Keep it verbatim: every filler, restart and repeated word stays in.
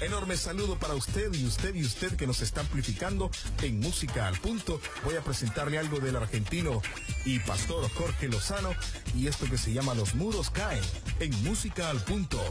Enorme saludo para usted y usted y usted que nos está amplificando en Música al Punto. Voy a presentarle algo del argentino y pastor Jorge Lozano y esto que se llama Los muros caen en Música al Punto.